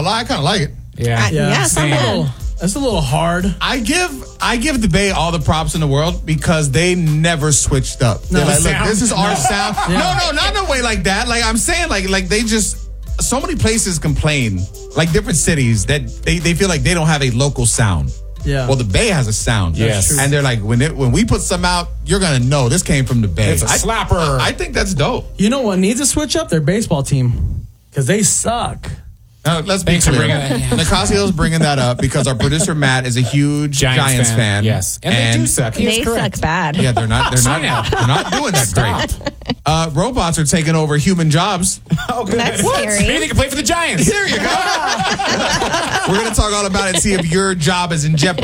lie, I kind of like it. That's a little hard. I give the Bay all the props in the world because they never switched up. They're like, look, this is our sound. No, not in a way like that. Like I'm saying, like they just so many places complain, like different cities that they feel like they don't have a local sound. Yeah. Well, the Bay has a sound. Yes. And they're like, when we put some out, you're gonna know this came from the Bay. It's a slapper. I think that's dope. You know what needs to switch up? Their baseball team. Because they suck. Let's be clear. Nicasio's bringing that up because our producer Matt is a huge Giants fan. Yes, and they do suck. They suck bad. Yeah, they're not doing that great. Robots are taking over human jobs. Oh, good. That's What? scary. Maybe they can play for the Giants. There you go. We're going to talk all about it and see if your job is in jeopardy.